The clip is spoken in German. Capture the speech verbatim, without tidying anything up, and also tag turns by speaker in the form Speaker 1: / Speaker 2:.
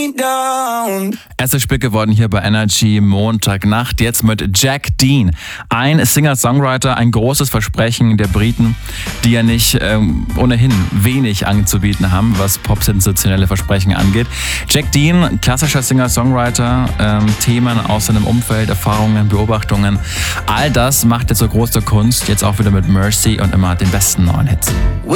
Speaker 1: me down.
Speaker 2: Erster Spiel geworden hier bei Energy Montagnacht, jetzt mit Jack Dean. Ein Singer-Songwriter, ein großes Versprechen der Briten, die ja nicht ähm, ohnehin wenig anzubieten haben, was pop-sensationelle Versprechen angeht. Jack Dean, klassischer Singer-Songwriter, ähm, Themen aus seinem Umfeld, Erfahrungen, Beobachtungen, all das macht er zur großer Kunst, jetzt auch wieder mit Mercy und immer den besten neuen Hits.